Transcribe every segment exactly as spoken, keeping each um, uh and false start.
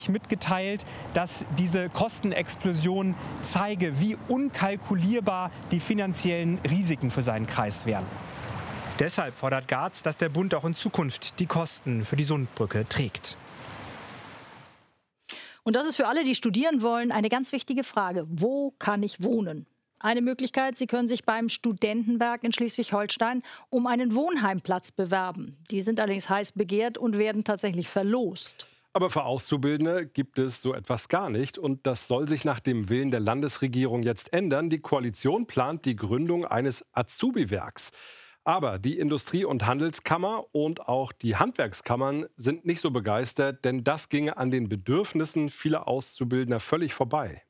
mitgeteilt, dass diese Kostenexplosion zeige, wie unkalkulierbar die finanziellen Risiken für seinen Kreis wären. Deshalb fordert Garz, dass der Bund auch in Zukunft die Kosten für die Sundbrücke trägt. Und das ist für alle, die studieren wollen, eine ganz wichtige Frage. Wo kann ich wohnen? Eine Möglichkeit, Sie können sich beim Studentenwerk in Schleswig-Holstein um einen Wohnheimplatz bewerben. Die sind allerdings heiß begehrt und werden tatsächlich verlost. Aber für Auszubildende gibt es so etwas gar nicht. Und das soll sich nach dem Willen der Landesregierung jetzt ändern. Die Koalition plant die Gründung eines Azubi-Werks. Aber die Industrie- und Handelskammer und auch die Handwerkskammern sind nicht so begeistert, denn das ginge an den Bedürfnissen vieler Auszubildender völlig vorbei.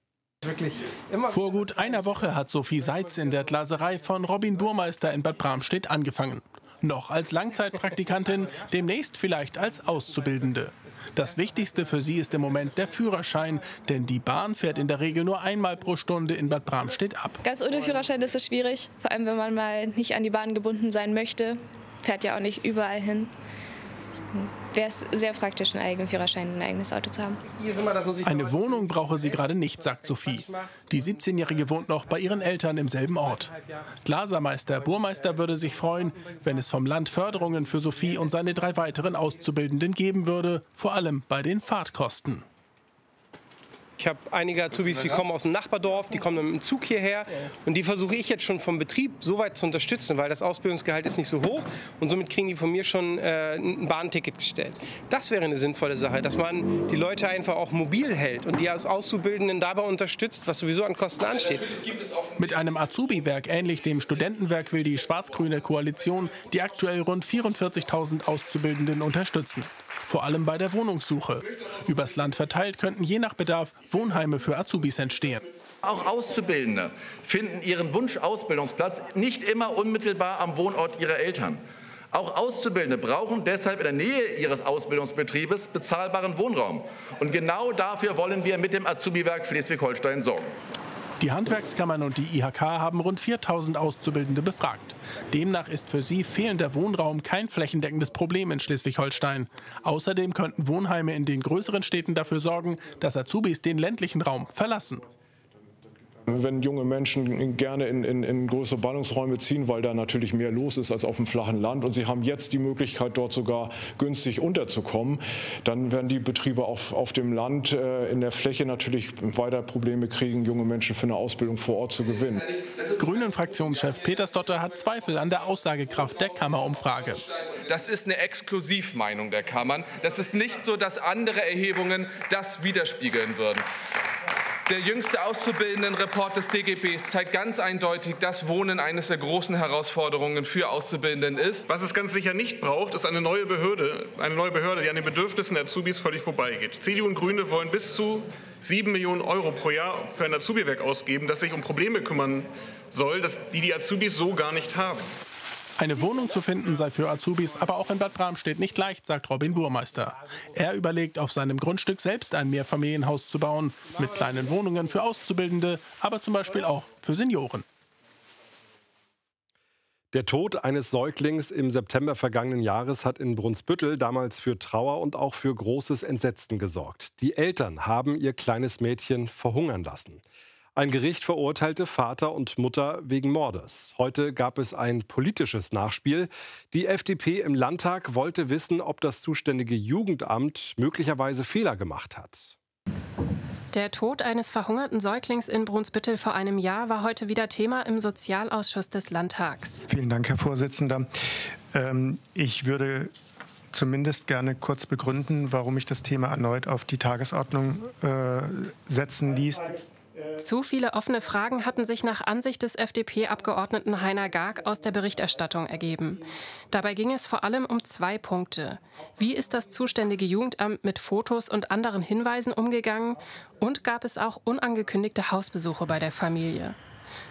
Vor gut einer Woche hat Sophie Seitz in der Glaserei von Robin Burmeister in Bad Bramstedt angefangen. Noch als Langzeitpraktikantin, demnächst vielleicht als Auszubildende. Das Wichtigste für sie ist im Moment der Führerschein, denn die Bahn fährt in der Regel nur einmal pro Stunde in Bad Bramstedt ab. Ganz ohne Führerschein ist es schwierig, vor allem wenn man mal nicht an die Bahn gebunden sein möchte. Fährt ja auch nicht überall hin. Wäre es sehr praktisch, einen eigenen Führerschein, ein eigenes Auto zu haben. Eine Wohnung brauche sie gerade nicht, sagt Sophie. Die siebzehnjährige wohnt noch bei ihren Eltern im selben Ort. Glasermeister Burmeister würde sich freuen, wenn es vom Land Förderungen für Sophie und seine drei weiteren Auszubildenden geben würde, vor allem bei den Fahrtkosten. Ich habe einige Azubis, die kommen aus dem Nachbardorf, die kommen mit dem Zug hierher und die versuche ich jetzt schon vom Betrieb so weit zu unterstützen, weil das Ausbildungsgehalt ist nicht so hoch und somit kriegen die von mir schon äh, ein Bahnticket gestellt. Das wäre eine sinnvolle Sache, dass man die Leute einfach auch mobil hält und die als Auszubildenden dabei unterstützt, was sowieso an Kosten ansteht. Mit einem Azubi-Werk ähnlich dem Studentenwerk will die schwarz-grüne Koalition die aktuell rund vierundvierzigtausend Auszubildenden unterstützen. Vor allem bei der Wohnungssuche. Übers Land verteilt könnten je nach Bedarf Wohnheime für Azubis entstehen. Auch Auszubildende finden ihren Wunsch-Ausbildungsplatz nicht immer unmittelbar am Wohnort ihrer Eltern. Auch Auszubildende brauchen deshalb in der Nähe ihres Ausbildungsbetriebes bezahlbaren Wohnraum. Und genau dafür wollen wir mit dem Azubi-Werk Schleswig-Holstein sorgen. Die Handwerkskammern und die I H K haben rund viertausend Auszubildende befragt. Demnach ist für sie fehlender Wohnraum kein flächendeckendes Problem in Schleswig-Holstein. Außerdem könnten Wohnheime in den größeren Städten dafür sorgen, dass Azubis den ländlichen Raum verlassen. Wenn junge Menschen gerne in, in, in größere Ballungsräume ziehen, weil da natürlich mehr los ist als auf dem flachen Land und sie haben jetzt die Möglichkeit, dort sogar günstig unterzukommen, dann werden die Betriebe auf, auf dem Land äh, in der Fläche natürlich weiter Probleme kriegen, junge Menschen für eine Ausbildung vor Ort zu gewinnen. Grünen-Fraktionschef Petersdotter hat Zweifel an der Aussagekraft der Kammerumfrage. Das ist eine Exklusivmeinung der Kammern. Das ist nicht so, dass andere Erhebungen das widerspiegeln würden. Der jüngste Auszubildendenreport des D G Bs zeigt ganz eindeutig, dass Wohnen eines der großen Herausforderungen für Auszubildenden ist. Was es ganz sicher nicht braucht, ist eine neue Behörde, eine neue Behörde, die an den Bedürfnissen der Azubis völlig vorbeigeht. C D U und Grüne wollen bis zu sieben Millionen Euro pro Jahr für ein Azubi-Werk ausgeben, das sich um Probleme kümmern soll, dass die die Azubis so gar nicht haben. Eine Wohnung zu finden sei für Azubis aber auch in Bad Bramstedt nicht leicht, sagt Robin Burmeister. Er überlegt, auf seinem Grundstück selbst ein Mehrfamilienhaus zu bauen, mit kleinen Wohnungen für Auszubildende, aber zum Beispiel auch für Senioren. Der Tod eines Säuglings im September vergangenen Jahres hat in Brunsbüttel damals für Trauer und auch für großes Entsetzen gesorgt. Die Eltern haben ihr kleines Mädchen verhungern lassen. Ein Gericht verurteilte Vater und Mutter wegen Mordes. Heute gab es ein politisches Nachspiel. Die F D P im Landtag wollte wissen, ob das zuständige Jugendamt möglicherweise Fehler gemacht hat. Der Tod eines verhungerten Säuglings in Brunsbüttel vor einem Jahr war heute wieder Thema im Sozialausschuss des Landtags. Vielen Dank, Herr Vorsitzender. Ähm, ich würde zumindest gerne kurz begründen, warum ich das Thema erneut auf die Tagesordnung äh, setzen ließ. Zu viele offene Fragen hatten sich nach Ansicht des F D P-Abgeordneten Heiner Garg aus der Berichterstattung ergeben. Dabei ging es vor allem um zwei Punkte. Wie ist das zuständige Jugendamt mit Fotos und anderen Hinweisen umgegangen? Und gab es auch unangekündigte Hausbesuche bei der Familie?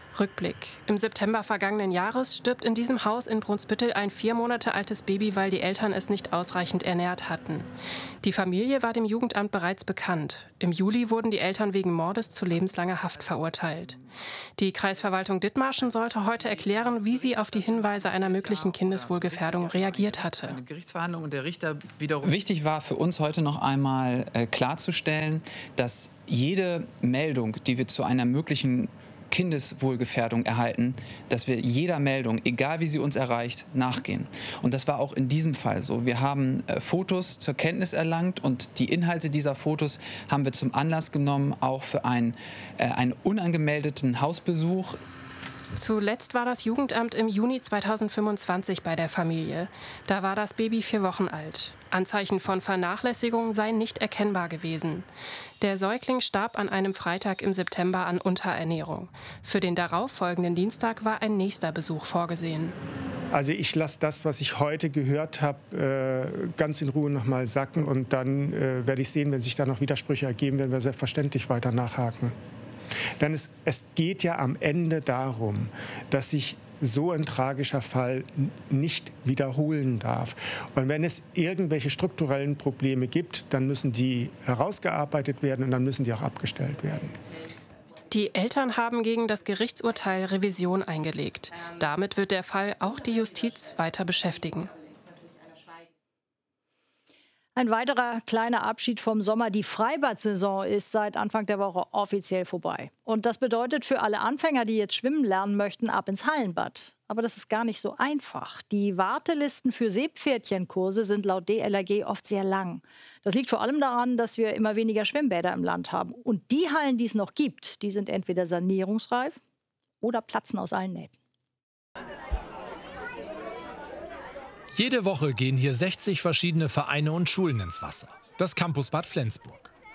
Rückblick. Im September vergangenen Jahres stirbt in diesem Haus in Brunsbüttel ein vier Monate altes Baby, weil die Eltern es nicht ausreichend ernährt hatten. Die Familie war dem Jugendamt bereits bekannt. Im Juli wurden die Eltern wegen Mordes zu lebenslanger Haft verurteilt. Die Kreisverwaltung Dithmarschen sollte heute erklären, wie sie auf die Hinweise einer möglichen Kindeswohlgefährdung reagiert hatte. Die Gerichtsverhandlung und der Richter wiederum. Wichtig war für uns heute noch einmal äh, klarzustellen, dass jede Meldung, die wir zu einer möglichen Kindeswohlgefährdung erhalten, dass wir jeder Meldung, egal wie sie uns erreicht, nachgehen. Und das war auch in diesem Fall so. Wir haben äh, Fotos zur Kenntnis erlangt und die Inhalte dieser Fotos haben wir zum Anlass genommen, auch für einen, äh, einen unangemeldeten Hausbesuch. Zuletzt war das Jugendamt im Juni zweitausendfünfundzwanzig bei der Familie. Da war das Baby vier Wochen alt. Anzeichen von Vernachlässigung seien nicht erkennbar gewesen. Der Säugling starb an einem Freitag im September an Unterernährung. Für den darauffolgenden Dienstag war ein nächster Besuch vorgesehen. Also ich lasse das, was ich heute gehört habe, ganz in Ruhe noch mal sacken. Und dann werde ich sehen, wenn sich da noch Widersprüche ergeben, werden wir selbstverständlich weiter nachhaken. Denn es, es geht ja am Ende darum, dass sich so ein tragischer Fall nicht wiederholen darf. Und wenn es irgendwelche strukturellen Probleme gibt, dann müssen die herausgearbeitet werden und dann müssen die auch abgestellt werden. Die Eltern haben gegen das Gerichtsurteil Revision eingelegt. Damit wird der Fall auch die Justiz weiter beschäftigen. Ein weiterer kleiner Abschied vom Sommer. Die Freibad-Saison ist seit Anfang der Woche offiziell vorbei. Und das bedeutet für alle Anfänger, die jetzt schwimmen lernen möchten, ab ins Hallenbad. Aber das ist gar nicht so einfach. Die Wartelisten für Seepferdchenkurse sind laut D L R G oft sehr lang. Das liegt vor allem daran, dass wir immer weniger Schwimmbäder im Land haben. Und die Hallen, die es noch gibt, die sind entweder sanierungsreif oder platzen aus allen Nähten. Jede Woche gehen hier sechzig verschiedene Vereine und Schulen ins Wasser. Das Campusbad Flensburg.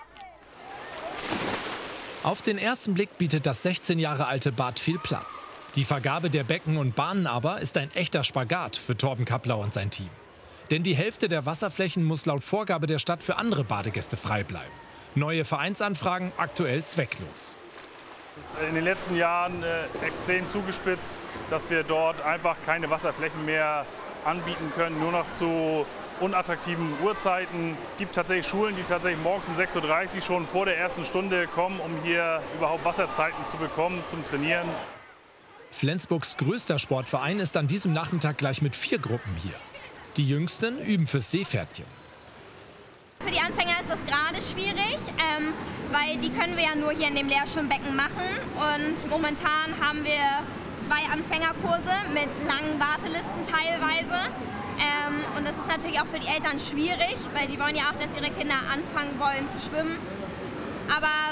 Auf den ersten Blick bietet das sechzehn Jahre alte Bad viel Platz. Die Vergabe der Becken und Bahnen aber ist ein echter Spagat für Torben Kapplau und sein Team. Denn die Hälfte der Wasserflächen muss laut Vorgabe der Stadt für andere Badegäste frei bleiben. Neue Vereinsanfragen aktuell zwecklos. Es ist in den letzten Jahren äh, extrem zugespitzt, dass wir dort einfach keine Wasserflächen mehr anbieten können, nur noch zu unattraktiven Uhrzeiten. Es gibt tatsächlich Schulen, die tatsächlich morgens um sechs Uhr dreißig schon vor der ersten Stunde kommen, um hier überhaupt Wasserzeiten zu bekommen zum Trainieren. Flensburgs größter Sportverein ist an diesem Nachmittag gleich mit vier Gruppen hier. Die Jüngsten üben fürs Seepferdchen. Für die Anfänger ist das gerade schwierig, ähm, weil die können wir ja nur hier in dem Leerschwimmbecken machen. Und momentan haben wir zwei Anfängerkurse mit langen Wartelisten teilweise. Ähm, und das ist natürlich auch für die Eltern schwierig, weil die wollen ja auch, dass ihre Kinder anfangen wollen zu schwimmen. Aber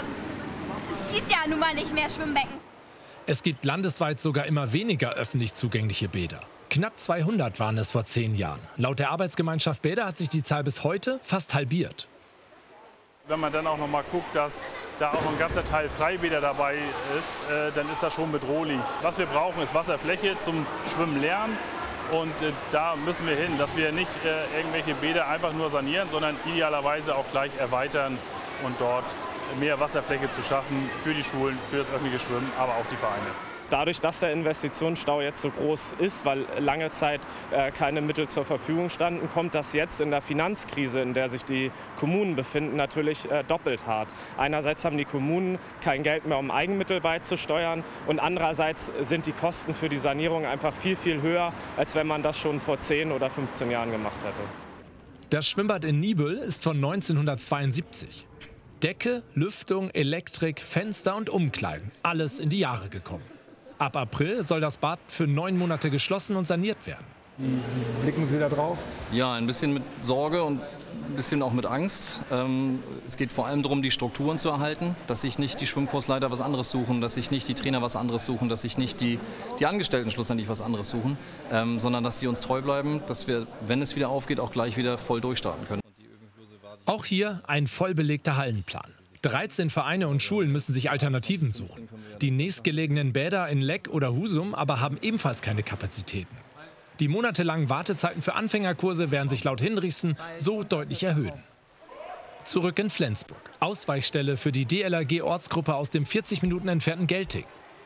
es gibt ja nun mal nicht mehr Schwimmbecken. Es gibt landesweit sogar immer weniger öffentlich zugängliche Bäder. Knapp zweihundert waren es vor zehn Jahren. Laut der Arbeitsgemeinschaft Bäder hat sich die Zahl bis heute fast halbiert. Wenn man dann auch noch mal guckt, dass da auch ein ganzer Teil Freibäder dabei ist, äh, dann ist das schon bedrohlich. Was wir brauchen, ist Wasserfläche zum Schwimmen lernen. Und äh, da müssen wir hin, dass wir nicht äh, irgendwelche Bäder einfach nur sanieren, sondern idealerweise auch gleich erweitern und dort mehr Wasserfläche zu schaffen für die Schulen, für das öffentliche Schwimmen, aber auch die Vereine. Dadurch, dass der Investitionsstau jetzt so groß ist, weil lange Zeit äh, keine Mittel zur Verfügung standen, kommt das jetzt in der Finanzkrise, in der sich die Kommunen befinden, natürlich äh, doppelt hart. Einerseits haben die Kommunen kein Geld mehr, um Eigenmittel beizusteuern, und andererseits sind die Kosten für die Sanierung einfach viel, viel höher, als wenn man das schon vor zehn oder fünfzehn Jahren gemacht hätte. Das Schwimmbad in Niebüll ist von neunzehnhundertzweiundsiebzig. Decke, Lüftung, Elektrik, Fenster und Umkleiden, alles in die Jahre gekommen. Ab April soll das Bad für neun Monate geschlossen und saniert werden. Wie blicken Sie da drauf? Ja, ein bisschen mit Sorge und ein bisschen auch mit Angst. Ähm, es geht vor allem darum, die Strukturen zu erhalten, dass sich nicht die Schwimmkursleiter was anderes suchen, dass sich nicht die Trainer was anderes suchen, dass sich nicht die, die Angestellten schlussendlich was anderes suchen, ähm, sondern dass die uns treu bleiben, dass wir, wenn es wieder aufgeht, auch gleich wieder voll durchstarten können. Auch hier ein vollbelegter Hallenplan. dreizehn Vereine und Schulen müssen sich Alternativen suchen. Die nächstgelegenen Bäder in Leck oder Husum aber haben ebenfalls keine Kapazitäten. Die monatelangen Wartezeiten für Anfängerkurse werden sich laut Hinrichsen so deutlich erhöhen. Zurück in Flensburg. Ausweichstelle für die D L R G-Ortsgruppe aus dem vierzig Minuten entfernten Gelting.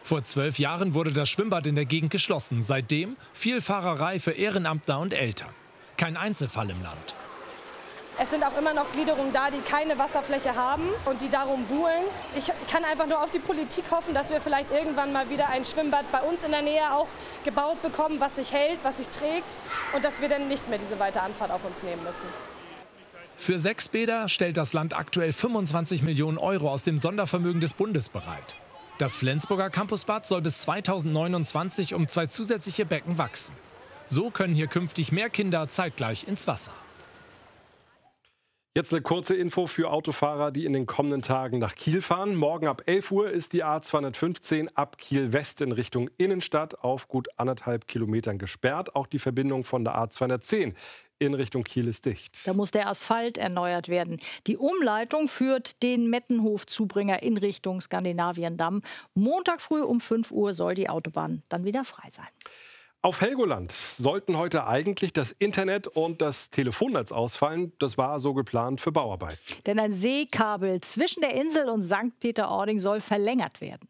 Vor zwölf Jahren wurde das Schwimmbad in der Gegend geschlossen. Seitdem viel Fahrerei für Ehrenamtler und Eltern. Kein Einzelfall im Land. Es sind auch immer noch Gliederungen da, die keine Wasserfläche haben und die darum buhlen. Ich kann einfach nur auf die Politik hoffen, dass wir vielleicht irgendwann mal wieder ein Schwimmbad bei uns in der Nähe auch gebaut bekommen, was sich hält, was sich trägt und dass wir dann nicht mehr diese weite Anfahrt auf uns nehmen müssen. Für sechs Bäder stellt das Land aktuell fünfundzwanzig Millionen Euro aus dem Sondervermögen des Bundes bereit. Das Flensburger Campusbad soll bis zweitausendneunundzwanzig um zwei zusätzliche Becken wachsen. So können hier künftig mehr Kinder zeitgleich ins Wasser. Jetzt eine kurze Info für Autofahrer, die in den kommenden Tagen nach Kiel fahren. Morgen ab elf Uhr ist die A zweihundertfünfzehn ab Kiel West in Richtung Innenstadt auf gut anderthalb Kilometern gesperrt. Auch die Verbindung von der A zweihundertzehn in Richtung Kiel ist dicht. Da muss der Asphalt erneuert werden. Die Umleitung führt den Mettenhof-Zubringer in Richtung Skandinaviendamm. Montag früh um fünf Uhr soll die Autobahn dann wieder frei sein. Auf Helgoland sollten heute eigentlich das Internet und das Telefonnetz ausfallen. Das war so geplant für Bauarbeit. Denn ein Seekabel zwischen der Insel und Sankt Peter-Ording soll verlängert werden.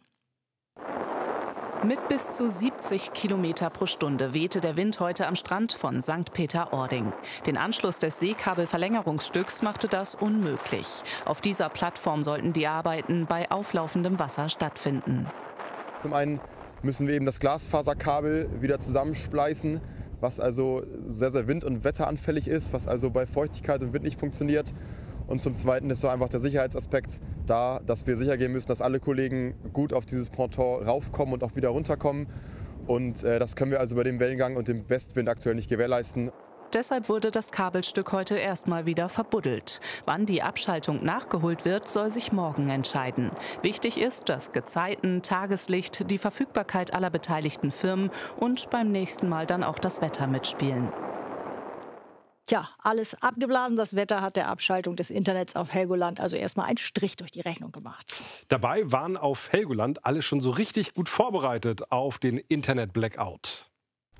Mit bis zu siebzig Kilometer pro Stunde wehte der Wind heute am Strand von Sankt Peter-Ording. Den Anschluss des Seekabelverlängerungsstücks machte das unmöglich. Auf dieser Plattform sollten die Arbeiten bei auflaufendem Wasser stattfinden. Zum einen müssen wir eben das Glasfaserkabel wieder zusammenspleißen, was also sehr, sehr wind- und wetteranfällig ist, was also bei Feuchtigkeit und Wind nicht funktioniert. Und zum Zweiten ist so einfach der Sicherheitsaspekt da, dass wir sicher gehen müssen, dass alle Kollegen gut auf dieses Ponton raufkommen und auch wieder runterkommen. Und äh, das können wir also bei dem Wellengang und dem Westwind aktuell nicht gewährleisten. Deshalb wurde das Kabelstück heute erstmal wieder verbuddelt. Wann die Abschaltung nachgeholt wird, soll sich morgen entscheiden. Wichtig ist, dass Gezeiten, Tageslicht, die Verfügbarkeit aller beteiligten Firmen und beim nächsten Mal dann auch das Wetter mitspielen. Tja, alles abgeblasen. Das Wetter hat der Abschaltung des Internets auf Helgoland also erstmal einen Strich durch die Rechnung gemacht. Dabei waren auf Helgoland alle schon so richtig gut vorbereitet auf den Internet-Blackout.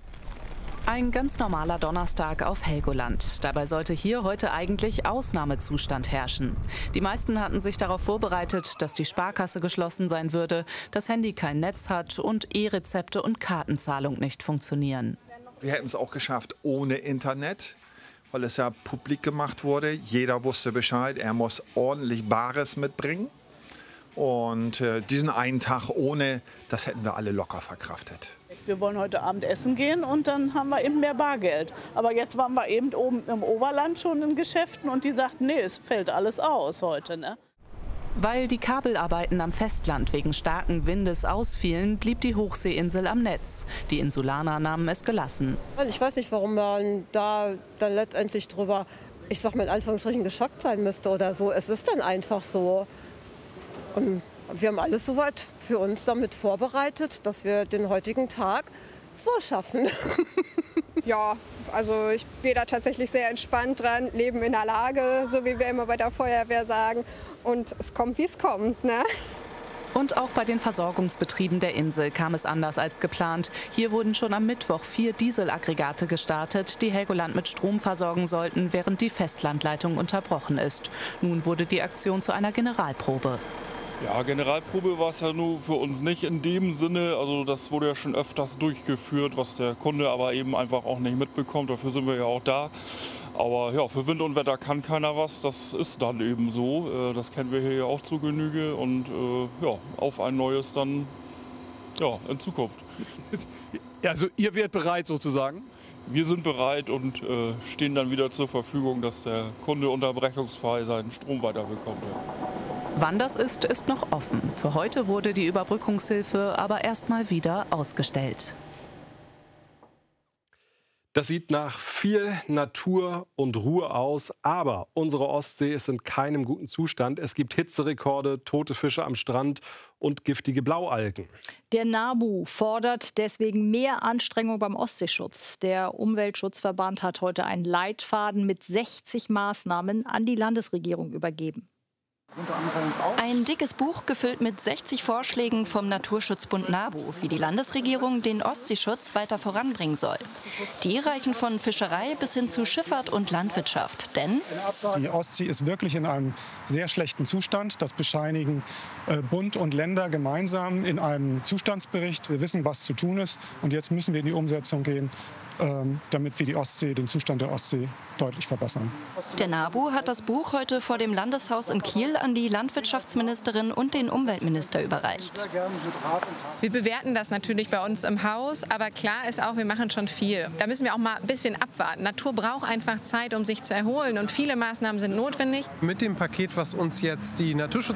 Ein ganz normaler Donnerstag auf Helgoland. Dabei sollte hier heute eigentlich Ausnahmezustand herrschen. Die meisten hatten sich darauf vorbereitet, dass die Sparkasse geschlossen sein würde, das Handy kein Netz hat und E-Rezepte und Kartenzahlung nicht funktionieren. Wir hätten es auch geschafft ohne Internet, weil es ja publik gemacht wurde. Jeder wusste Bescheid, er muss ordentlich Bares mitbringen. Und äh, diesen einen Tag ohne, das hätten wir alle locker verkraftet. Wir wollen heute Abend essen gehen und dann haben wir eben mehr Bargeld. Aber jetzt waren wir eben oben im Oberland schon in Geschäften und die sagten, nee, es fällt alles aus heute, ne? Weil die Kabelarbeiten am Festland wegen starken Windes ausfielen, blieb die Hochseeinsel am Netz. Die Insulaner nahmen es gelassen. Ich weiß nicht, warum man da dann letztendlich drüber, ich sag mal in Anführungsstrichen, geschockt sein müsste oder so. Es ist dann einfach so. Und wir haben alles soweit für uns damit vorbereitet, dass wir den heutigen Tag so schaffen. Ja, also ich gehe da tatsächlich sehr entspannt dran, leben in der Lage, so wie wir immer bei der Feuerwehr sagen. Und es kommt, wie es kommt, ne? Und auch bei den Versorgungsbetrieben der Insel kam es anders als geplant. Hier wurden schon am Mittwoch vier Dieselaggregate gestartet, die Helgoland mit Strom versorgen sollten, während die Festlandleitung unterbrochen ist. Nun wurde die Aktion zu einer Generalprobe. Ja, Generalprobe war es ja nur für uns nicht in dem Sinne. Also das wurde ja schon öfters durchgeführt, was der Kunde aber eben einfach auch nicht mitbekommt. Dafür sind wir ja auch da. Aber ja, für Wind und Wetter kann keiner was. Das ist dann eben so. Das kennen wir hier ja auch zu Genüge. Und ja, auf ein neues dann ja, in Zukunft. Also ihr werdet bereit sozusagen? Wir sind bereit und äh, stehen dann wieder zur Verfügung, dass der Kunde unterbrechungsfrei seinen Strom weiterbekommt. Ja. Wann das ist, ist noch offen. Für heute wurde die Überbrückungshilfe aber erstmal wieder ausgestellt. Das sieht nach viel Natur und Ruhe aus, aber unsere Ostsee ist in keinem guten Zustand. Es gibt Hitzerekorde, tote Fische am Strand und giftige Blaualgen. Der NABU fordert deswegen mehr Anstrengung beim Ostseeschutz. Der Umweltschutzverband hat heute einen Leitfaden mit sechzig Maßnahmen an die Landesregierung übergeben. Ein dickes Buch gefüllt mit sechzig Vorschlägen vom Naturschutzbund NABU, wie die Landesregierung den Ostseeschutz weiter voranbringen soll. Die reichen von Fischerei bis hin zu Schifffahrt und Landwirtschaft. Denn die Ostsee ist wirklich in einem sehr schlechten Zustand. Das bescheinigen äh, Bund und Länder gemeinsam in einem Zustandsbericht. Wir wissen, was zu tun ist. Und jetzt müssen wir in die Umsetzung gehen, ähm, damit wir die Ostsee, den Zustand der Ostsee deutlich verbessern. Der NABU hat das Buch heute vor dem Landeshaus in Kiel an die Landwirtschaftsministerin und den Umweltminister überreicht. Wir bewerten das natürlich bei uns im Haus, aber klar ist auch, wir machen schon viel. Da müssen wir auch mal ein bisschen abwarten. Natur braucht einfach Zeit, um sich zu erholen, und viele Maßnahmen sind notwendig. Mit dem Paket, was uns jetzt die Naturschutz